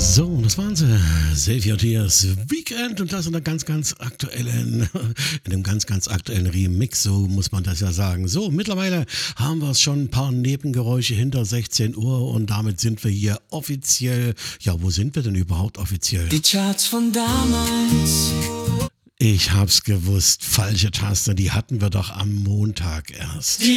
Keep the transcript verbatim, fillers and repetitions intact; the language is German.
So, das waren sie. Save Your Tears Weekend und das in einer ganz, ganz aktuellen, in einem ganz, ganz aktuellen Remix, so muss man das ja sagen. So, mittlerweile haben wir schon ein paar Nebengeräusche hinter sechzehn Uhr und damit sind wir hier offiziell, ja, wo sind wir denn überhaupt offiziell? Die Charts von damals. Ich hab's gewusst, falsche Taste, die hatten wir doch am Montag erst.